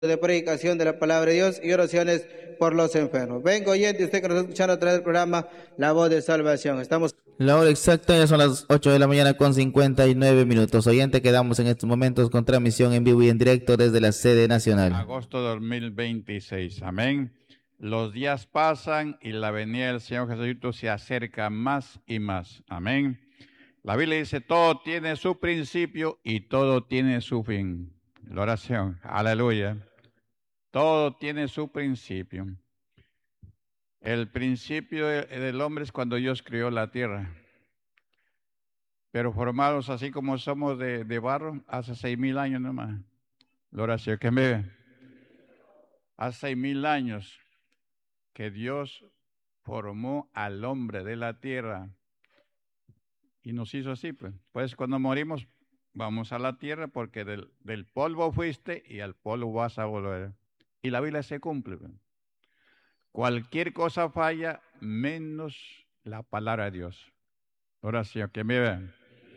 de predicación de la palabra de Dios y oraciones por los enfermos. Venga oyente, usted que nos está escuchando a través del programa La Voz de Salvación. Estamos La hora exacta ya son las 8 de la mañana con 59 minutos. Oyente, quedamos en estos momentos con transmisión en vivo y en directo desde la sede nacional. Agosto 2026. Amén. Los días pasan y la venida del Señor Jesucristo se acerca más y más. Amén. La Biblia dice, todo tiene su principio y todo tiene su fin. La oración. Aleluya. Todo tiene su principio. El principio del hombre es cuando Dios creó la tierra. Pero formados así como somos de barro, hace 6,000 años nomás. La oración que me ve. Hace 6,000 años que Dios formó al hombre de la tierra y nos hizo así, pues. Pues cuando morimos, vamos a la tierra porque del polvo fuiste y al polvo vas a volver. Y la Biblia se cumple, pues. Cualquier cosa falla menos la palabra de Dios. Oración, que me vean.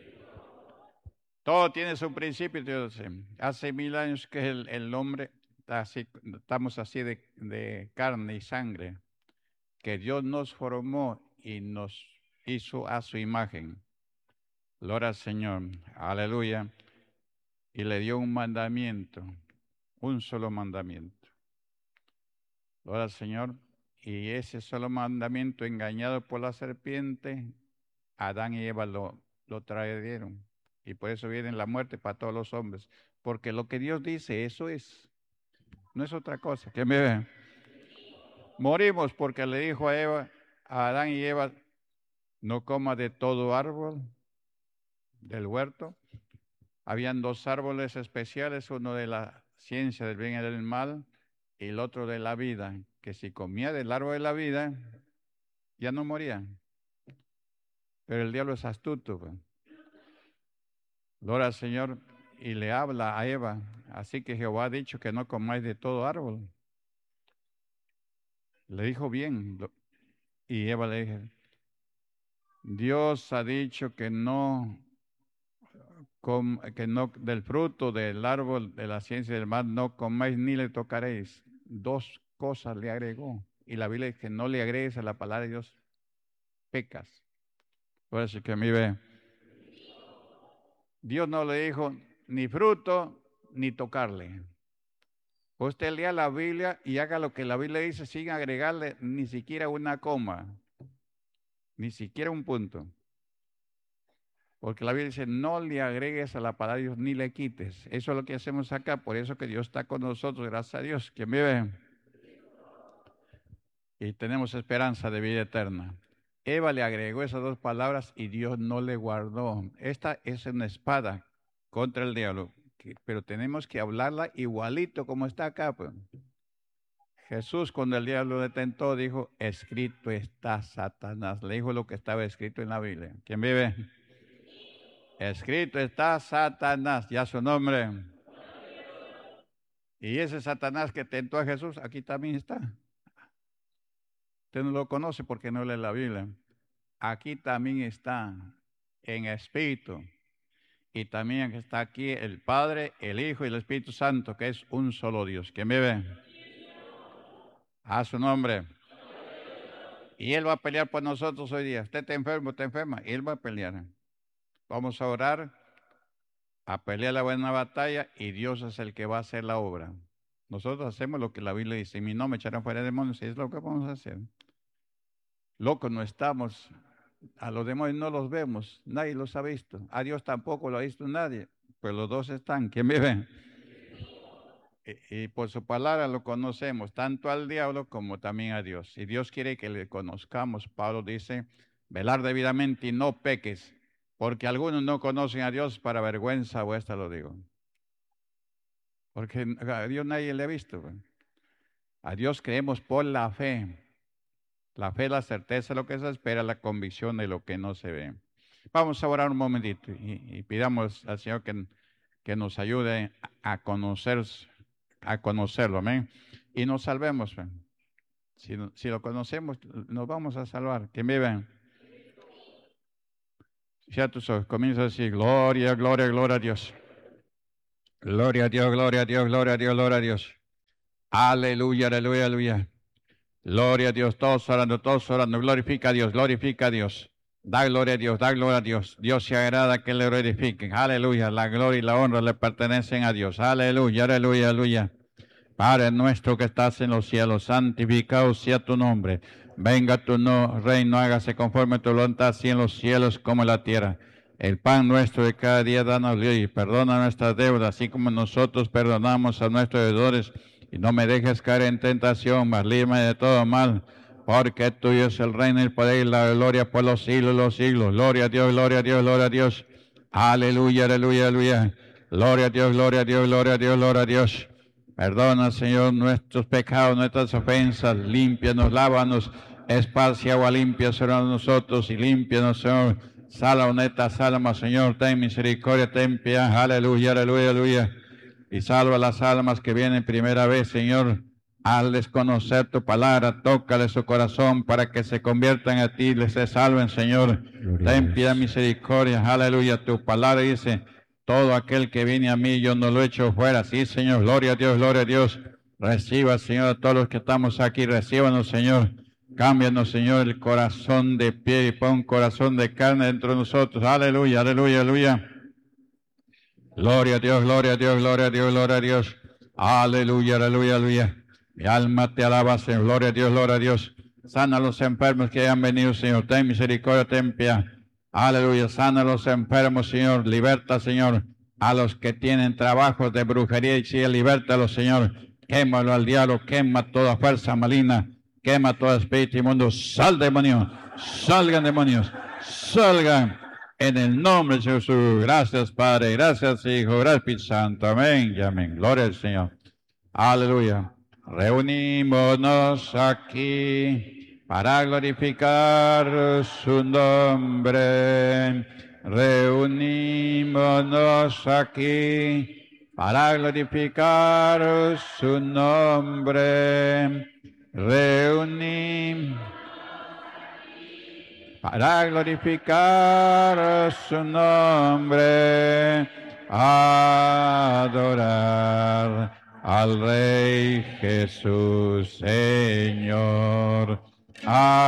Todo tiene su principio, Dios. Hace 1,000 años que el hombre está así, estamos así de carne y sangre, que Dios nos formó y nos hizo a su imagen. Gloria al Señor, aleluya. Y le dio un mandamiento, un solo mandamiento. Gloria al Señor. Y ese solo mandamiento, engañado por la serpiente, Adán y Eva lo trajeron. Y por eso viene la muerte para todos los hombres. Porque lo que Dios dice, eso es. No es otra cosa. ¿Quién me ve? Morimos porque le dijo a Eva, a Adán y Eva, no coma de todo árbol del huerto. Habían dos árboles especiales, uno de la ciencia del bien y del mal y el otro de la vida, que si comía del árbol de la vida, ya no moría. Pero el diablo es astuto, pues. Gloria al Señor, y le habla a Eva, así que Jehová ha dicho que no comáis de todo árbol. Le dijo bien, y Eva le dijo, Dios ha dicho que no del fruto del árbol de la ciencia del mal no comáis ni le tocaréis. Dos cosas le agregó. Y la Biblia dice que no le agregues a la palabra de Dios, pecas. Por eso que a mí ve. Dios no le dijo ni fruto ni tocarle. Usted lea la Biblia y haga lo que la Biblia dice sin agregarle ni siquiera una coma, ni siquiera un punto. Porque la Biblia dice, no le agregues a la palabra de Dios ni le quites. Eso es lo que hacemos acá, por eso que Dios está con nosotros, gracias a Dios, que me ve. Y tenemos esperanza de vida eterna. Eva le agregó esas dos palabras y Dios no le guardó. Esta es una espada contra el diablo, pero tenemos que hablarla igualito como está acá, pues. Jesús, cuando el diablo le tentó, dijo, escrito está Satanás. Le dijo lo que estaba escrito en la Biblia. ¿Quién vive? Escrito está Satanás, ya su nombre. Y ese Satanás que tentó a Jesús, aquí también está. Usted no lo conoce porque no lee la Biblia. Aquí también está, en espíritu. Y también está aquí el Padre, el Hijo y el Espíritu Santo, que es un solo Dios. ¿Quién vive? A su nombre. Y Él va a pelear por nosotros hoy día. Usted está enfermo, está enferma, Él va a pelear. Vamos a orar, a pelear la buena batalla y Dios es el que va a hacer la obra. Nosotros hacemos lo que la Biblia dice. En mi nombre echarán fuera demonios y es lo que vamos a hacer. Locos no estamos. A los demonios no los vemos. Nadie los ha visto. A Dios tampoco lo ha visto nadie. Pues los dos están. ¿Quién me ve? Y por su palabra lo conocemos, tanto al diablo como también a Dios. Y Dios quiere que le conozcamos. Pablo dice, velar debidamente y no peques, porque algunos no conocen a Dios, para vergüenza vuestra lo digo. Porque a Dios nadie le ha visto. A Dios creemos por la fe. La fe es la certeza de lo que se espera, la convicción de lo que no se ve. Vamos a orar un momentito y pidamos al Señor que nos ayude a conocerlo, amén. Y nos salvemos. Si lo conocemos, nos vamos a salvar. ¿Quién vive? Ya tus ojos, comienza a decir, gloria, gloria, gloria a Dios. Gloria a Dios, gloria a Dios, gloria a Dios, gloria a Dios. Aleluya, aleluya, aleluya. Gloria a Dios, todos orando, glorifica a Dios, glorifica a Dios. Da gloria a Dios, da gloria a Dios. Dios se agrada que le glorifiquen. Aleluya, la gloria y la honra le pertenecen a Dios. Aleluya, aleluya, aleluya. Padre nuestro que estás en los cielos, santificado sea tu nombre. Venga tu reino, hágase conforme a tu voluntad, así en los cielos como en la tierra. El pan nuestro de cada día danos hoy, perdona nuestras deudas, así como nosotros perdonamos a nuestros deudores. Y no me dejes caer en tentación, mas líbrame de todo mal, porque tuyo es el reino, el poder y la gloria por los siglos de los siglos. Gloria a Dios, gloria a Dios, gloria a Dios. Aleluya, aleluya, aleluya. Gloria a Dios, gloria a Dios, gloria a Dios, gloria a Dios. Perdona, Señor, nuestros pecados, nuestras ofensas, límpianos, lávanos, esparce agua limpia sobre nosotros y límpianos, Señor. Salva nuestras almas, Señor, ten misericordia, ten piedad, aleluya, aleluya, aleluya. Y salva las almas que vienen primera vez, Señor. Hazles conocer tu palabra, tócale su corazón para que se conviertan a ti, les se salven, Señor. Ten piedad, misericordia, aleluya. Tu palabra dice: todo aquel que viene a mí, yo no lo echo fuera. Sí, Señor, gloria a Dios, gloria a Dios. Reciba, Señor, a todos los que estamos aquí, recíbanos, Señor. Cámbianos, Señor, el corazón de piel y pon corazón de carne dentro de nosotros. Aleluya, aleluya, aleluya. Gloria a Dios, gloria a Dios, gloria a Dios, gloria a Dios. Aleluya, aleluya, aleluya. Mi alma te alaba, Señor. Gloria a Dios, gloria a Dios. Sana a los enfermos que hayan venido, Señor. Ten misericordia, ten piedad. Aleluya. Sana a los enfermos, Señor. Liberta, Señor, a los que tienen trabajos de brujería y sí, libértalos, Señor. Quémalo al diablo, quema toda fuerza maligna, quema todo espíritu inmundo. Sal, demonio. Salgan, demonios. Salgan. En el nombre de Jesús. Gracias, Padre. Gracias, Hijo. Gracias, Espíritu Santo. Amén y amén. Gloria al Señor. Aleluya. Reunímonos aquí para glorificar su nombre. Reunímonos aquí para glorificar su nombre. Para glorificar su nombre, adorar al Rey Jesús.